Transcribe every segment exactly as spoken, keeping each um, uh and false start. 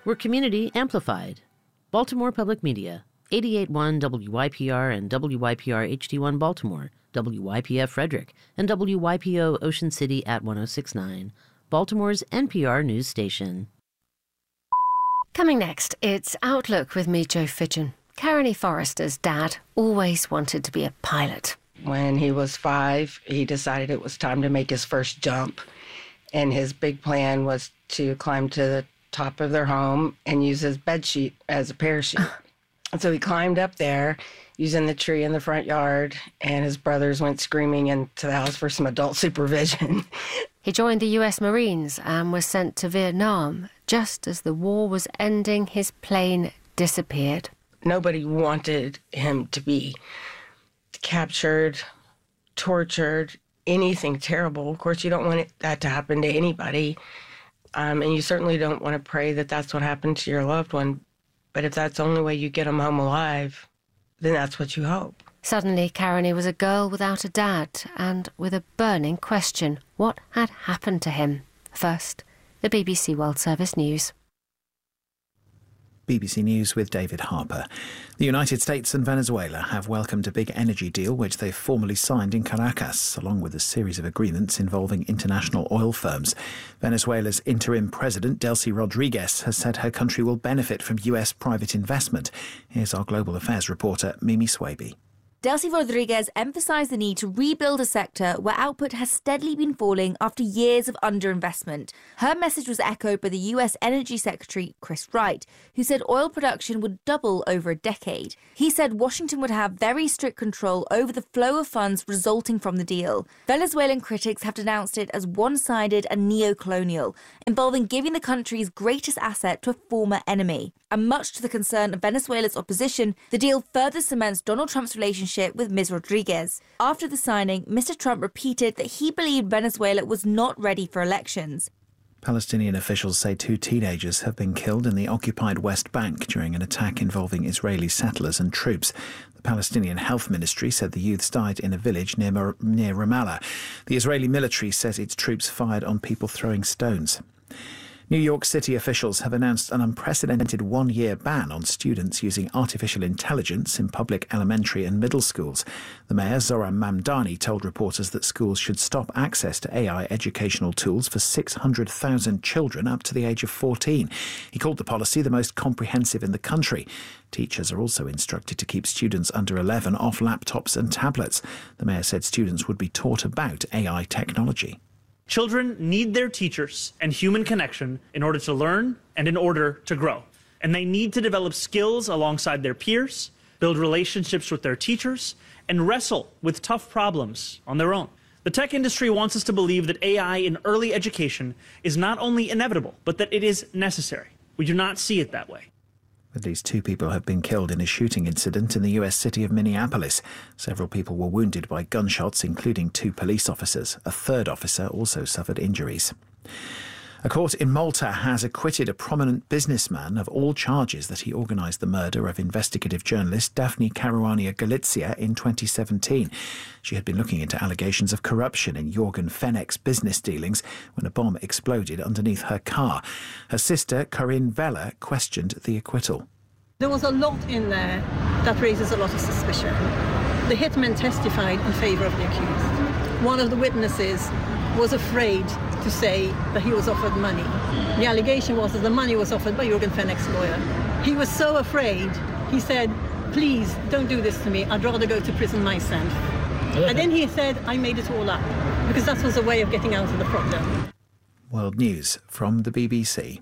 We're community amplified. Baltimore Public Media, eighty-eight point one W Y P R and W Y P R H D one Baltimore, W Y P F Frederick, and W Y P O Ocean City at one oh six point nine, Baltimore's N P R news station. Coming next, it's Outlook with me, Jo Fidgen. Karen E. Forrester's dad always wanted to be a pilot. When he was five, he decided it was time to make his first jump. And his big plan was to climb to the top of their home and use his bedsheet as a parachute. And so he climbed up there using the tree in the front yard, and his brothers went screaming into the house for some adult supervision. He joined the U S Marines and was sent to Vietnam. Just as the war was ending, his plane disappeared. Nobody wanted him to be captured, tortured, anything terrible. Of course, you don't want it, that to happen to anybody. Um, and you certainly don't want to pray that that's what happened to your loved one. But if that's the only way you get them home alive, then that's what you hope. Suddenly, Karen E. was a girl without a dad and with a burning question. What had happened to him? First, the B B C World Service News. B B C News with David Harper. The United States and Venezuela have welcomed a big energy deal which they formally signed in Caracas, along with a series of agreements involving international oil firms. Venezuela's interim president, Delcy Rodriguez, has said her country will benefit from U S private investment. Here's our global affairs reporter, Mimi Swaby. Delcy Rodriguez emphasised the need to rebuild a sector where output has steadily been falling after years of underinvestment. Her message was echoed by the U S Energy Secretary, Chris Wright, who said oil production would double over a decade. He said Washington would have very strict control over the flow of funds resulting from the deal. Venezuelan critics have denounced it as one-sided and neo-colonial, involving giving the country's greatest asset to a former enemy. And much to the concern of Venezuela's opposition, the deal further cements Donald Trump's relationship with Miz Rodriguez. After the signing, Mister Trump repeated that he believed Venezuela was not ready for elections. Palestinian officials say two teenagers have been killed in the occupied West Bank during an attack involving Israeli settlers and troops. The Palestinian Health Ministry said the youths died in a village near, Mar- near Ramallah. The Israeli military says its troops fired on people throwing stones. New York City officials have announced an unprecedented one-year ban on students using artificial intelligence in public elementary and middle schools. The mayor, Zohran Mamdani, told reporters that schools should stop access to A I educational tools for six hundred thousand children up to the age of fourteen. He called the policy the most comprehensive in the country. Teachers are also instructed to keep students under eleven off laptops and tablets. The mayor said students would be taught about A I technology. Children need their teachers and human connection in order to learn and in order to grow. And they need to develop skills alongside their peers, build relationships with their teachers, and wrestle with tough problems on their own. The tech industry wants us to believe that A I in early education is not only inevitable, but that it is necessary. We do not see it that way. At least two people have been killed in a shooting incident in the U S city of Minneapolis. Several people were wounded by gunshots, including two police officers. A third officer also suffered injuries. A court in Malta has acquitted a prominent businessman of all charges that he organised the murder of investigative journalist Daphne Caruana Galizia in twenty seventeen. She had been looking into allegations of corruption in Jorgen Fenech's business dealings when a bomb exploded underneath her car. Her sister, Corinne Vella, questioned the acquittal. There was a lot in there that raises a lot of suspicion. The hitman testified in favour of the accused. One of the witnesses was afraid to say that he was offered money. The allegation was that the money was offered by Jorgen Fenech's lawyer. He was so afraid, he said, please don't do this to me, I'd rather go to prison myself. Yeah. And then he said, I made it all up, because that was a way of getting out of the problem. World News from the B B C.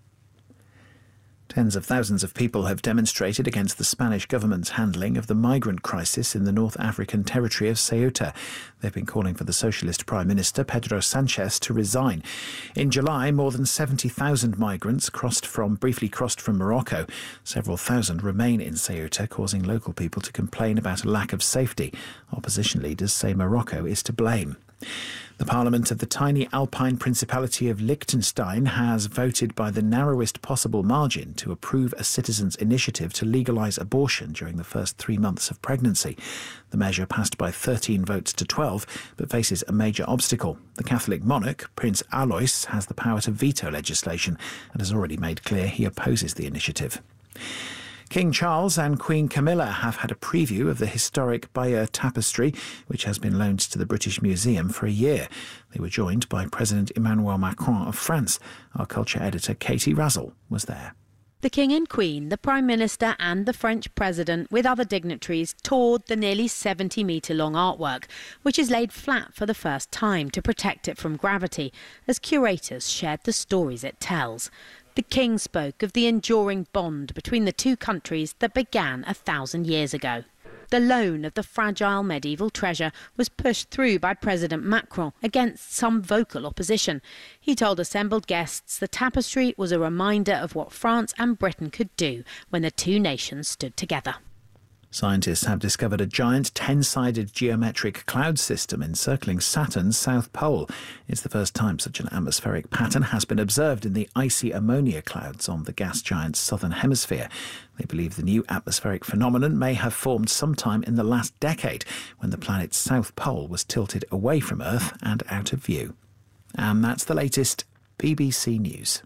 Tens of thousands of people have demonstrated against the Spanish government's handling of the migrant crisis in the North African territory of Ceuta. They've been calling for the Socialist Prime Minister Pedro Sanchez to resign. In July, more than seventy thousand migrants crossed from, briefly crossed from Morocco. Several thousand remain in Ceuta, causing local people to complain about a lack of safety. Opposition leaders say Morocco is to blame. The Parliament of the tiny Alpine Principality of Liechtenstein has voted by the narrowest possible margin to approve a citizens' initiative to legalise abortion during the first three months of pregnancy. The measure passed by thirteen votes to twelve, but faces a major obstacle. The Catholic monarch, Prince Alois, has the power to veto legislation and has already made clear he opposes the initiative. King Charles and Queen Camilla have had a preview of the historic Bayeux tapestry, which has been loaned to the British Museum for a year. They were joined by President Emmanuel Macron of France. Our culture editor Katie Razzle was there. The King and Queen, the Prime Minister and the French President, with other dignitaries, toured the nearly seventy metre long artwork, which is laid flat for the first time to protect it from gravity, as curators shared the stories it tells. The King spoke of the enduring bond between the two countries that began a thousand years ago. The loan of the fragile medieval treasure was pushed through by President Macron against some vocal opposition. He told assembled guests the tapestry was a reminder of what France and Britain could do when the two nations stood together. Scientists have discovered a giant ten-sided geometric cloud system encircling Saturn's south pole. It's the first time such an atmospheric pattern has been observed in the icy ammonia clouds on the gas giant's southern hemisphere. They believe the new atmospheric phenomenon may have formed sometime in the last decade, when the planet's south pole was tilted away from Earth and out of view. And that's the latest B B C News.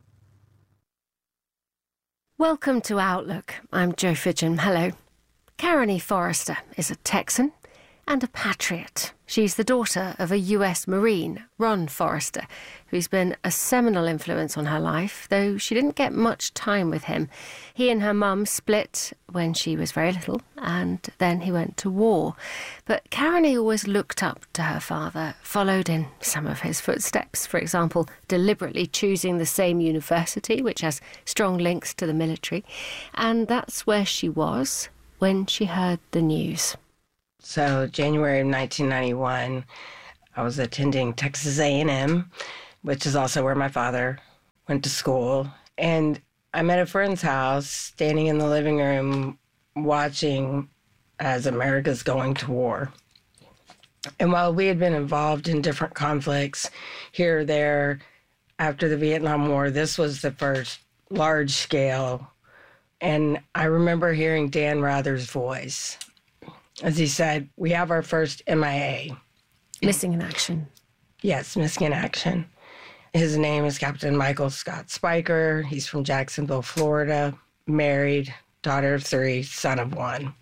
Welcome to Outlook. I'm Jo Fidgen. Hello. Karen E. Forrester is a Texan and a patriot. She's the daughter of a U S Marine, Ron Forrester, who's been a seminal influence on her life, though she didn't get much time with him. He and her mum split when she was very little, and then he went to war. But Karen E. always looked up to her father, followed in some of his footsteps, for example, deliberately choosing the same university, which has strong links to the military. And that's where she was when she heard the news. So January of nineteen ninety-one, I was attending Texas A and M, which is also where my father went to school. And I'm at a friend's house, standing in the living room, watching as America's going to war. And while we had been involved in different conflicts here or there after the Vietnam War, this was the first large-scale. And I remember hearing Dan Rather's voice as he said, "We have our first M I A. Missing in action. Yes, missing in action. His name is Captain Michael Scott Spiker. He's from Jacksonville, Florida, married, daughter of three, son of one."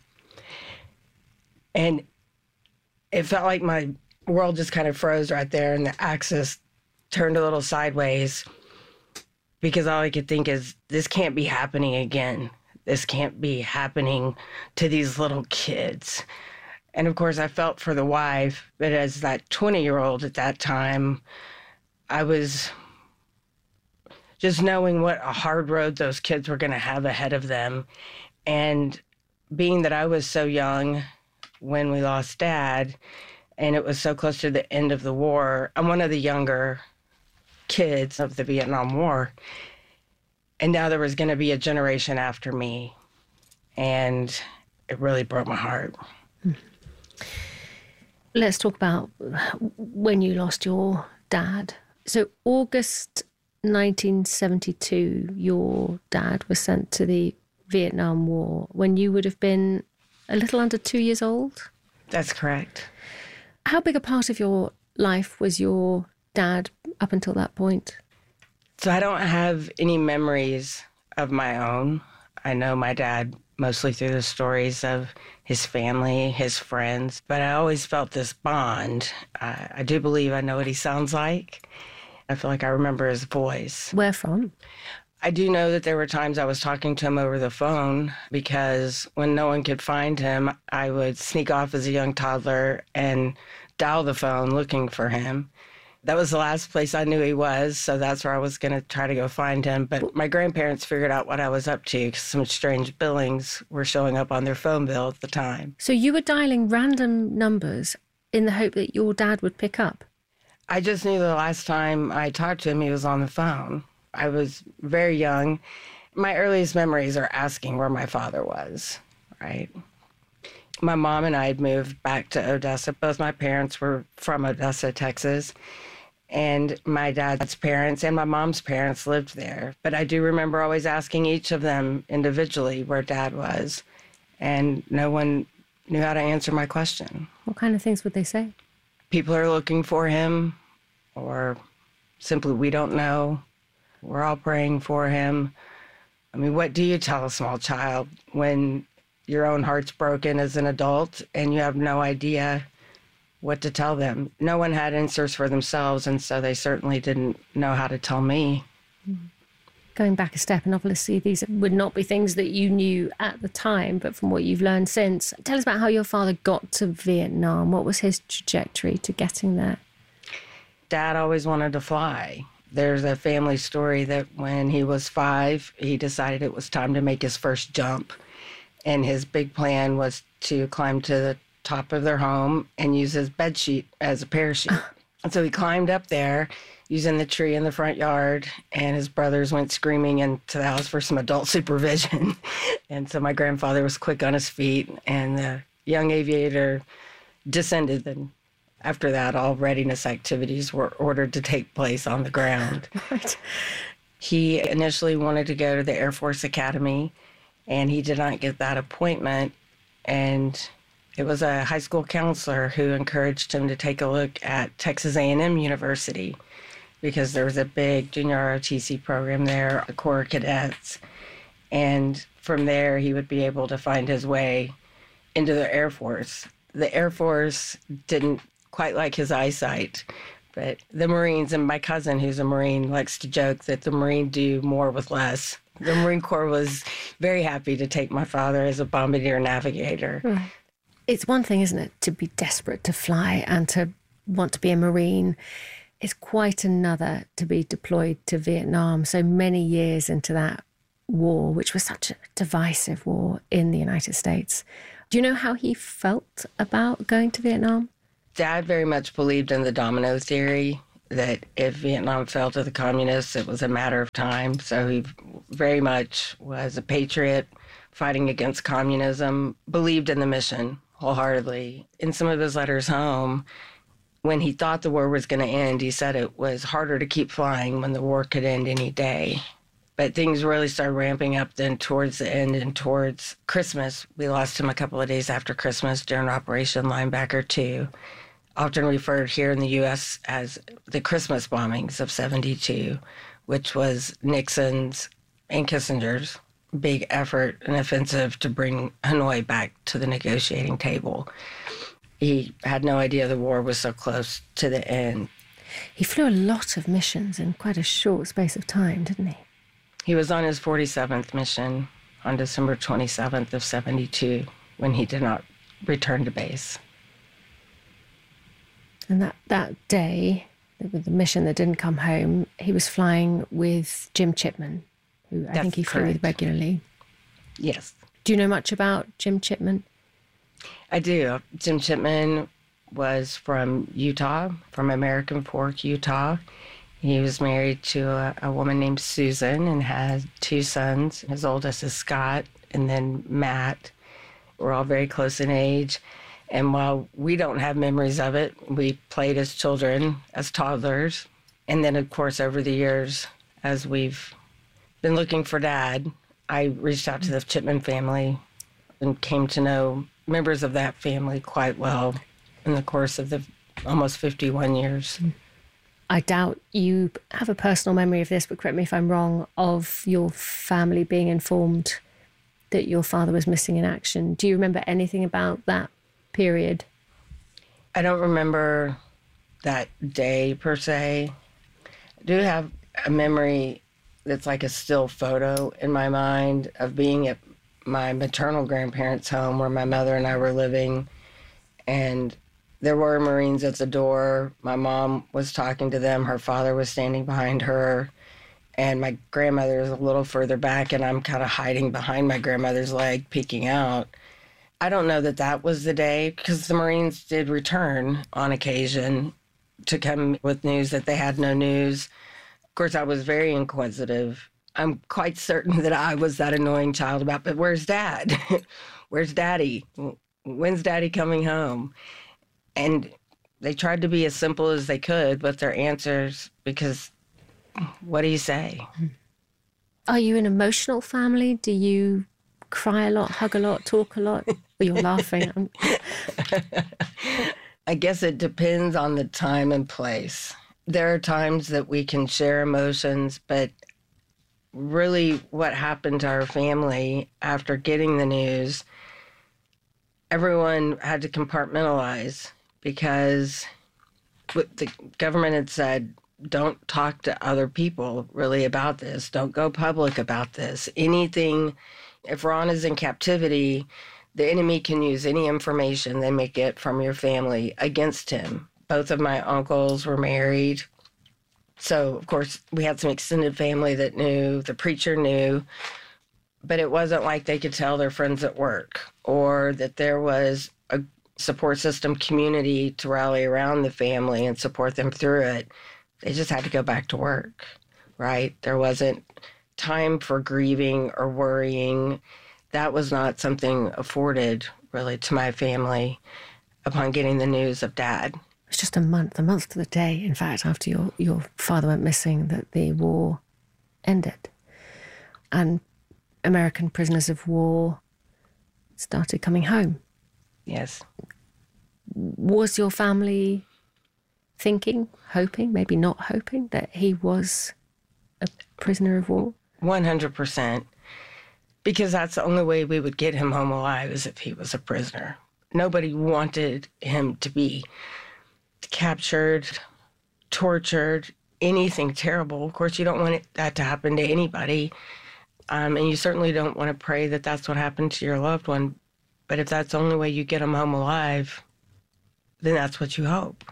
And it felt like my world just kind of froze right there, and the axis turned a little sideways, because all I could think is, this can't be happening again. This can't be happening to these little kids. And of course, I felt for the wife, but as that twenty-year-old at that time, I was just knowing what a hard road those kids were going to have ahead of them. And being that I was so young when we lost Dad, and it was so close to the end of the war, I'm one of the younger kids of the Vietnam War. And now there was going to be a generation after me. And it really broke my heart. Let's talk about when you lost your dad. So August nineteen seventy-two, your dad was sent to the Vietnam War when you would have been a little under two years old? That's correct. How big a part of your life was your dad up until that point? So I don't have any memories of my own. I know my dad mostly through the stories of his family, his friends, but I always felt this bond. Uh, I do believe I know what he sounds like. I feel like I remember his voice. Where from? I do know that there were times I was talking to him over the phone, because when no one could find him, I would sneak off as a young toddler and dial the phone looking for him. That was the last place I knew he was, so that's where I was going to try to go find him. But my grandparents figured out what I was up to, because some strange billings were showing up on their phone bill at the time. So you were dialing random numbers in the hope that your dad would pick up? I just knew the last time I talked to him, he was on the phone. I was very young. My earliest memories are asking where my father was, right? My mom and I had moved back to Odessa. Both my parents were from Odessa, Texas. And my dad's parents and my mom's parents lived there. But I do remember always asking each of them individually where Dad was. And no one knew how to answer my question. What kind of things would they say? People are looking for him, or simply, we don't know. We're all praying for him. I mean, what do you tell a small child when your own heart's broken as an adult and you have no idea what to tell them? No one had answers for themselves, and so they certainly didn't know how to tell me. Going back a step, and obviously these would not be things that you knew at the time, but from what you've learned since, tell us about how your father got to Vietnam. What was his trajectory to getting there? Dad always wanted to fly. There's a family story that when he was five, he decided it was time to make his first jump. And his big plan was to climb to the top of their home and use his bed sheet as a parachute. And so he climbed up there using the tree in the front yard, and his brothers went screaming into the house for some adult supervision. And so my grandfather was quick on his feet, and the young aviator descended. And after that, all readiness activities were ordered to take place on the ground. Right. He initially wanted to go to the Air Force Academy, and he did not get that appointment. And it was a high school counselor who encouraged him to take a look at Texas A and M University, because there was a big junior R O T C program there, the Corps of Cadets. And from there, he would be able to find his way into the Air Force. The Air Force didn't quite like his eyesight, but the Marines, and my cousin, who's a Marine, likes to joke that the Marine do more with less. The Marine Corps was very happy to take my father as a bombardier navigator. Right. It's one thing, isn't it, to be desperate to fly and to want to be a Marine. It's quite another to be deployed to Vietnam so many years into that war, which was such a divisive war in the United States. Do you know how he felt about going to Vietnam? Dad very much believed in the domino theory, that if Vietnam fell to the communists, it was a matter of time. So he very much was a patriot, fighting against communism, believed in the mission wholeheartedly. In some of his letters home, when he thought the war was going to end, he said it was harder to keep flying when the war could end any day. But things really started ramping up then towards the end and towards Christmas. We lost him a couple of days after Christmas during Operation Linebacker two, often referred here in the U S as the Christmas bombings of seventy-two, which was Nixon's and Kissinger's big effort and offensive to bring Hanoi back to the negotiating table. He had no idea the war was so close to the end. He flew a lot of missions in quite a short space of time, didn't he? He was on his forty-seventh mission on December twenty-seventh of seventy-two when he did not return to base. And that, that day, with the mission that didn't come home, he was flying with Jim Chipman, who I That's think he flew correct. with regularly. Yes. Do you know much about Jim Chipman? I do. Jim Chipman was from Utah, from American Fork, Utah. He was married to a, a woman named Susan and had two sons. His oldest is Scott, and then Matt. We're all very close in age. And while we don't have memories of it, we played as children, as toddlers. And then, of course, over the years, as we've been looking for Dad, I reached out to the Chipman family and came to know members of that family quite well in the course of the almost fifty-one years. I doubt you have a personal memory of this, but correct me if I'm wrong, of your family being informed that your father was missing in action. Do you remember anything about that period? I don't remember that day per se. I do have a memory that's like a still photo in my mind of being at my maternal grandparents' home where my mother and I were living, and there were Marines at the door. My mom was talking to them. Her father was standing behind her, and my grandmother is a little further back, and I'm kind of hiding behind my grandmother's leg, peeking out. I don't know that that was the day, because the Marines did return on occasion to come with news that they had no news. Of course, I was very inquisitive. I'm quite certain that I was that annoying child about, but where's Dad? Where's Daddy? when's Daddy coming home? And they tried to be as simple as they could with their answers, because what do you say? Are you an emotional family? Do you cry a lot, hug a lot, talk a lot? Or you're laughing. I guess it depends on the time and place. There are times that we can share emotions, but really what happened to our family after getting the news, everyone had to compartmentalize, because the government had said, don't talk to other people really about this. Don't go public about this. Anything, if Ron is in captivity, the enemy can use any information they may get from your family against him. Both of my uncles were married. So, of course, we had some extended family that knew. The preacher knew. But it wasn't like they could tell their friends at work, or that there was a support system community to rally around the family and support them through it. They just had to go back to work, right? There wasn't time for grieving or worrying. That was not something afforded, really, to my family upon getting the news of Dad. It was just a month, a month to the day, in fact, after your, your father went missing, that the war ended. And American prisoners of war started coming home. Yes. Was your family thinking, hoping, maybe not hoping, that he was a prisoner of war? one hundred percent. Because that's the only way we would get him home alive, is if he was a prisoner. Nobody wanted him to be captured, tortured, anything terrible. Of course, you don't want it, that to happen to anybody. Um, and you certainly don't want to pray that that's what happened to your loved one. But if that's the only way you get him home alive, then that's what you hope.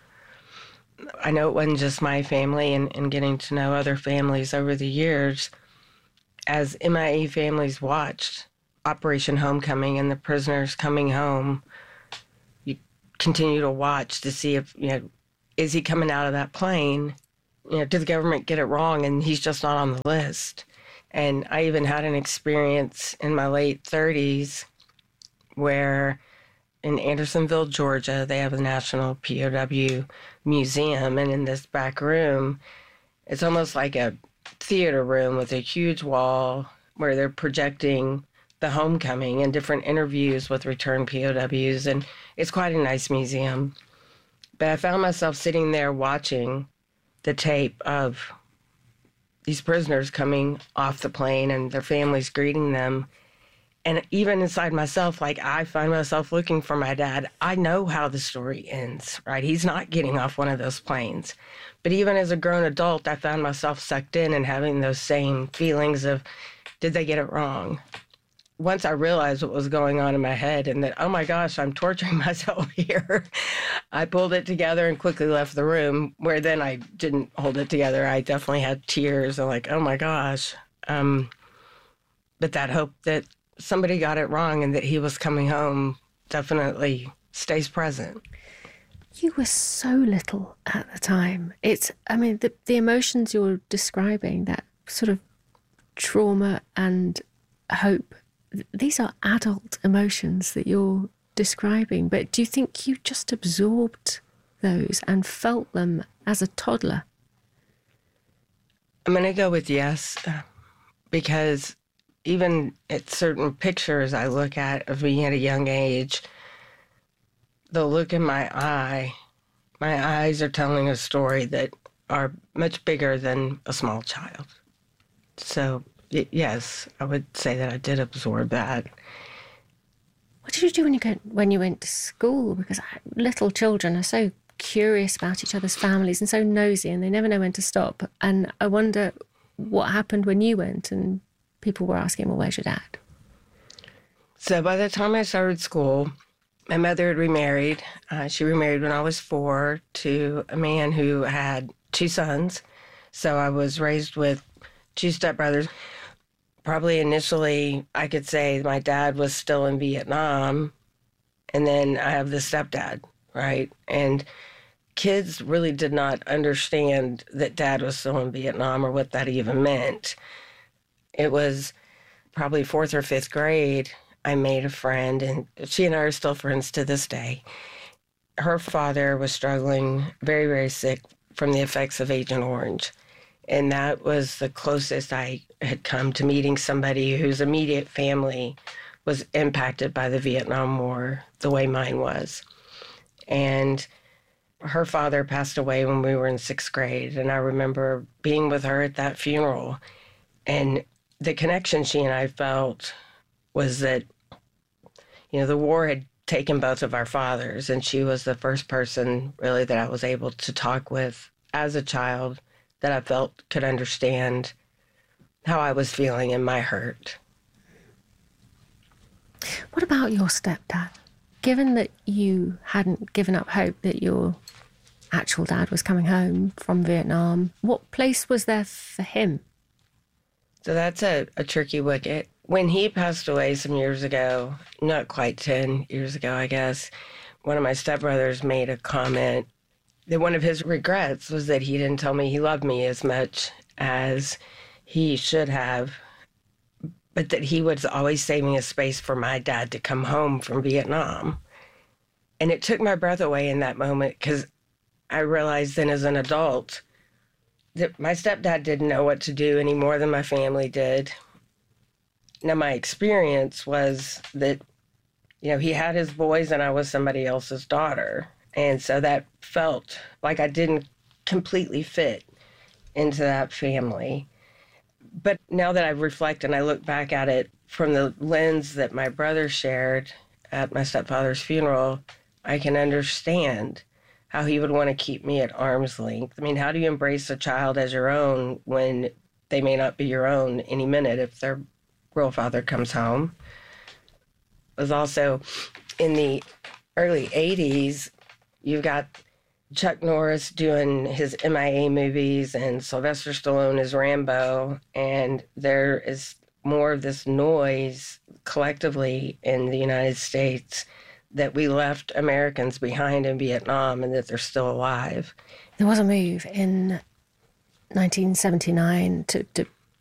I know it wasn't just my family, and, and getting to know other families over the years, as M I A families watched Operation Homecoming and the prisoners coming home, you continue to watch to see if, you know, is he coming out of that plane? You know, did the government get it wrong and he's just not on the list? And I even had an experience in my late thirties where in Andersonville, Georgia, they have a National P O W Museum, and in this back room, it's almost like a theater room with a huge wall where they're projecting the homecoming and different interviews with returned P O Ws, and it's quite a nice museum. But I found myself sitting there watching the tape of these prisoners coming off the plane and their families greeting them. And even inside myself, like, I find myself looking for my dad. I know how the story ends, right? He's not getting off one of those planes. But even as a grown adult, I found myself sucked in and having those same feelings of, did they get it wrong? Once I realized what was going on in my head and that, oh my gosh, I'm torturing myself here, I pulled it together and quickly left the room, where then I didn't hold it together. I definitely had tears and like, oh my gosh. Um, but that hope that somebody got it wrong and that he was coming home definitely stays present. You were so little at the time. It's, I mean, the, the emotions you're describing, that sort of trauma and hope, th- these are adult emotions that you're describing. But do you think you just absorbed those and felt them as a toddler? I'm going to go with yes, because even at certain pictures I look at of me at a young age, the look in my eye, my eyes are telling a story that are much bigger than a small child. So, y- yes, I would say that I did absorb that. What did you do when you go, when you went to school? Because little children are so curious about each other's families and so nosy, and they never know when to stop. And I wonder what happened when you went and people were asking, well, where's your dad? So by the time I started school, my mother had remarried. Uh, she remarried when I was four to a man who had two sons. So I was raised with two stepbrothers. Probably initially, I could say my dad was still in Vietnam, and then I have the stepdad, right? And kids really did not understand that dad was still in Vietnam or what that even meant. It was probably fourth or fifth grade. I made a friend, and she and I are still friends to this day. Her father was struggling, very, very sick from the effects of Agent Orange. And that was the closest I had come to meeting somebody whose immediate family was impacted by the Vietnam War the way mine was. And her father passed away when we were in sixth grade. And I remember being with her at that funeral. And the connection she and I felt was that, you know, the war had taken both of our fathers. And she was the first person really that I was able to talk with as a child that I felt could understand how I was feeling and my hurt. What about your stepdad? Given that you hadn't given up hope that your actual dad was coming home from Vietnam, what place was there for him? So that's a, a tricky wicket. When he passed away some years ago, not quite ten years ago, I guess, one of my stepbrothers made a comment that one of his regrets was that he didn't tell me he loved me as much as he should have, but that he was always saving a space for my dad to come home from Vietnam. And it took my breath away in that moment, because I realized then as an adult that my stepdad didn't know what to do any more than my family did. Now, my experience was that, you know, he had his boys and I was somebody else's daughter. And so that felt like I didn't completely fit into that family. But now that I reflect and I look back at it from the lens that my brother shared at my stepfather's funeral, I can understand how he would want to keep me at arm's length. I mean, how do you embrace a child as your own when they may not be your own any minute if their real father comes home? It was also in the early eighties, you've got Chuck Norris doing his M I A movies and Sylvester Stallone as Rambo, and there is more of this noise collectively in the United States that we left Americans behind in Vietnam and that they're still alive. There was a move in nineteen seventy-nine to, to